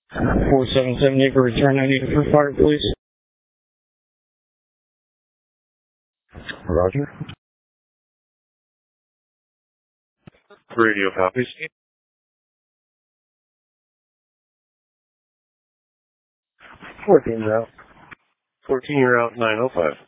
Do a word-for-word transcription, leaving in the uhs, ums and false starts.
four seven seven eight for return. I need it for fire, please. Roger. Radio copies. fourteen route. fourteen, you're out nine oh five.